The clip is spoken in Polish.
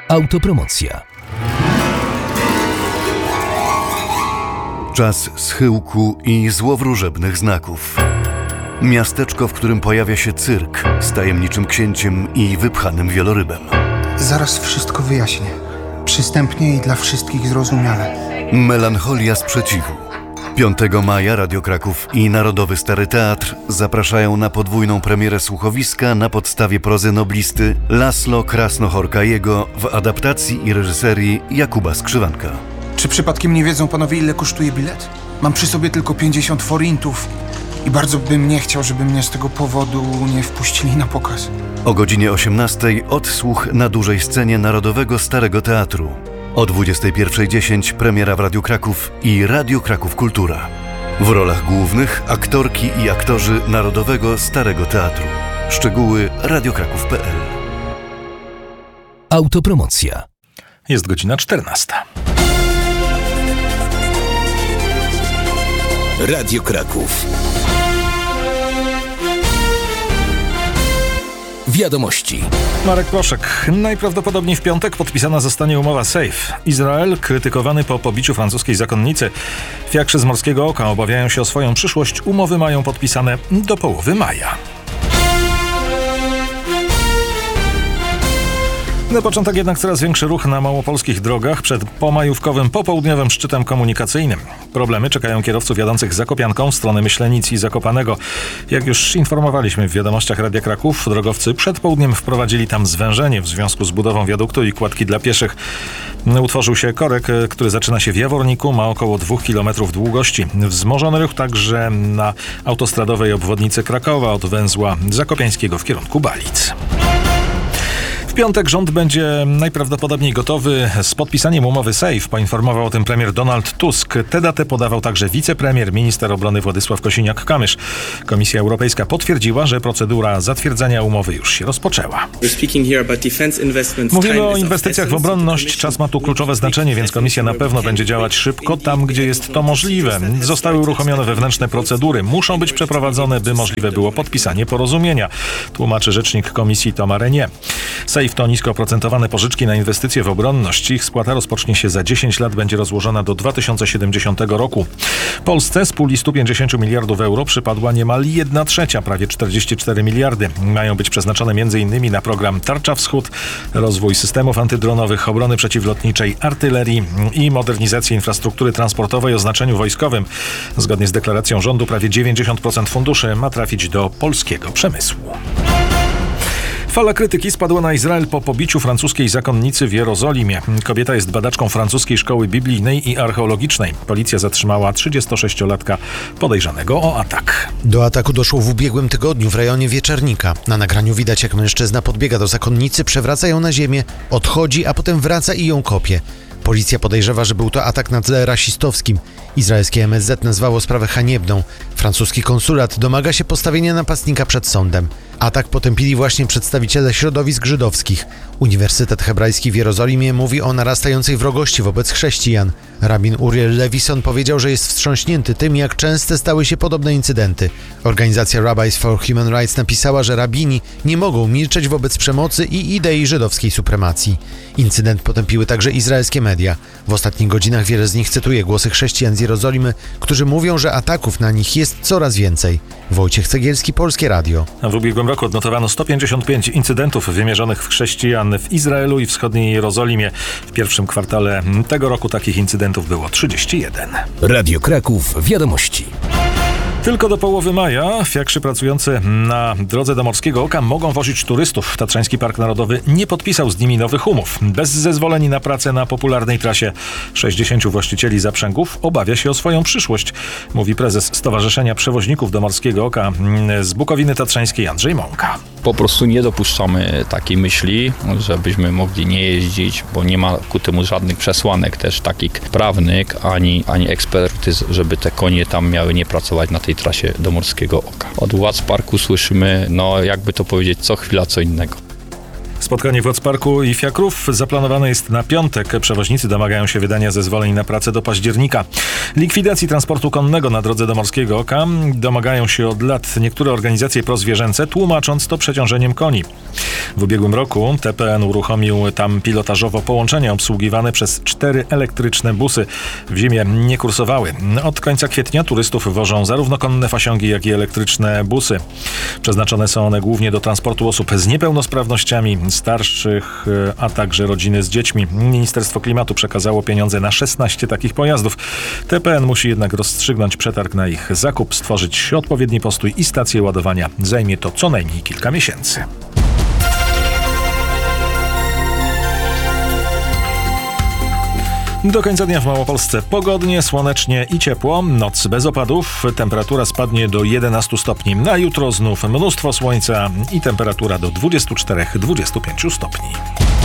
Autopromocja. Czas schyłku i złowróżebnych znaków. Miasteczko, w którym pojawia się cyrk z tajemniczym księciem i wypchanym wielorybem. Zaraz wszystko wyjaśnię. Przystępnie i dla wszystkich zrozumiale. Melancholia sprzeciwu. 5 maja Radio Kraków i Narodowy Stary Teatr zapraszają na podwójną premierę słuchowiska na podstawie prozy noblisty Laszlo Krasno-Horkajego w adaptacji i reżyserii Jakuba Skrzywanka. Czy przypadkiem nie wiedzą panowie, ile kosztuje bilet? Mam przy sobie tylko 50 forintów i bardzo bym nie chciał, żeby mnie z tego powodu nie wpuścili na pokaz. O godzinie 18:00 odsłuch na dużej scenie Narodowego Starego Teatru. O 21:10 premiera w Radiu Kraków i Radio Kraków Kultura. W rolach głównych aktorki i aktorzy Narodowego Starego Teatru. Szczegóły radiokraków.pl. Autopromocja. Jest godzina 14. Radio Kraków. Wiadomości. Marek Proszek. Najprawdopodobniej w piątek podpisana zostanie umowa SAFE. Izrael, krytykowany po pobiciu francuskiej zakonnicy, fiakrzy z Morskiego Oka obawiają się o swoją przyszłość. Umowy mają podpisane do połowy maja. Na początek jednak coraz większy ruch na małopolskich drogach przed pomajówkowym popołudniowym szczytem komunikacyjnym. Problemy czekają kierowców jadących Zakopianką w stronę Myślenic i Zakopanego. Jak już informowaliśmy w wiadomościach Radia Kraków, drogowcy przed południem wprowadzili tam zwężenie w związku z budową wiaduktu i kładki dla pieszych. Utworzył się korek, który zaczyna się w Jaworniku, ma około 2 km długości. Wzmożony ruch także na autostradowej obwodnicy Krakowa od węzła zakopiańskiego w kierunku Balic. W piątek rząd będzie najprawdopodobniej gotowy z podpisaniem umowy SAFE, poinformował o tym premier Donald Tusk. Tę datę podawał także wicepremier, minister obrony Władysław Kosiniak-Kamysz. Komisja Europejska potwierdziła, że procedura zatwierdzania umowy już się rozpoczęła. Mówimy o inwestycjach w obronność. Czas ma tu kluczowe znaczenie, więc komisja na pewno będzie działać szybko tam, gdzie jest to możliwe. Zostały uruchomione wewnętrzne procedury. Muszą być przeprowadzone, by możliwe było podpisanie porozumienia, tłumaczy rzecznik komisji Thomas Renier. SAFE to nisko oprocentowane pożyczki na inwestycje w obronność. Ich spłata rozpocznie się za 10 lat, będzie rozłożona do 2070 roku. Polsce z puli 150 miliardów euro przypadła niemal 1/3, prawie 44 miliardy. Mają być przeznaczone m.in. na program Tarcza Wschód, rozwój systemów antydronowych, obrony przeciwlotniczej, artylerii i modernizację infrastruktury transportowej o znaczeniu wojskowym. Zgodnie z deklaracją rządu prawie 90% funduszy ma trafić do polskiego przemysłu. Fala krytyki spadła na Izrael po pobiciu francuskiej zakonnicy w Jerozolimie. Kobieta jest badaczką francuskiej szkoły biblijnej i archeologicznej. Policja zatrzymała 36-latka podejrzanego o atak. Do ataku doszło w ubiegłym tygodniu w rejonie Wieczernika. Na nagraniu widać, jak mężczyzna podbiega do zakonnicy, przewraca ją na ziemię, odchodzi, a potem wraca i ją kopie. Policja podejrzewa, że był to atak na tle rasistowskim. Izraelskie MSZ nazwało sprawę haniebną. Francuski konsulat domaga się postawienia napastnika przed sądem. Atak potępili właśnie przedstawiciele środowisk żydowskich. Uniwersytet Hebrajski w Jerozolimie mówi o narastającej wrogości wobec chrześcijan. Rabin Uriel Levison powiedział, że jest wstrząśnięty tym, jak częste stały się podobne incydenty. Organizacja Rabbis for Human Rights napisała, że rabini nie mogą milczeć wobec przemocy i idei żydowskiej supremacji. Incydent potępiły także izraelskie media. W ostatnich godzinach wiele z nich cytuje głosy chrześcijan z Jerozolimy, którzy mówią, że ataków na nich jest coraz więcej. Wojciech Cegielski, Polskie Radio. W ubiegłym roku odnotowano 155 incydentów wymierzonych w chrześcijan w Izraelu i wschodniej Jerozolimie. W pierwszym kwartale tego roku takich incydentów było 31. Radio Kraków. Wiadomości. Tylko do połowy maja fiakrzy pracujący na drodze do Morskiego Oka mogą wozić turystów. Tatrzański Park Narodowy nie podpisał z nimi nowych umów. Bez zezwoleń na pracę na popularnej trasie 60 właścicieli zaprzęgów obawia się o swoją przyszłość, mówi prezes Stowarzyszenia Przewoźników do Morskiego Oka z Bukowiny Tatrzańskiej Andrzej Mąka. Po prostu nie dopuszczamy takiej myśli, żebyśmy mogli nie jeździć, bo nie ma ku temu żadnych przesłanek też takich prawnych, ani ekspertyz, żeby te konie tam miały nie pracować na tej trasie do Morskiego Oka. Od władz parku słyszymy, jakby to powiedzieć, co chwila co innego. Spotkanie Wrocparku i Fiakrów zaplanowane jest na piątek. Przewoźnicy domagają się wydania zezwoleń na pracę do października. Likwidacji transportu konnego na drodze do Morskiego Oka domagają się od lat niektóre organizacje prozwierzęce, tłumacząc to przeciążeniem koni. W ubiegłym roku TPN uruchomił tam pilotażowo połączenia obsługiwane przez 4 elektryczne busy. W zimie nie kursowały. Od końca kwietnia turystów wożą zarówno konne fasiągi, jak i elektryczne busy. Przeznaczone są one głównie do transportu osób z niepełnosprawnościami, starszych, a także rodziny z dziećmi. Ministerstwo Klimatu przekazało pieniądze na 16 takich pojazdów. TPN musi jednak rozstrzygnąć przetarg na ich zakup, stworzyć odpowiedni postój i stację ładowania. Zajmie to co najmniej kilka miesięcy. Do końca dnia w Małopolsce pogodnie, słonecznie i ciepło. Noc bez opadów. Temperatura spadnie do 11 stopni. Na jutro znów mnóstwo słońca i temperatura do 24-25 stopni.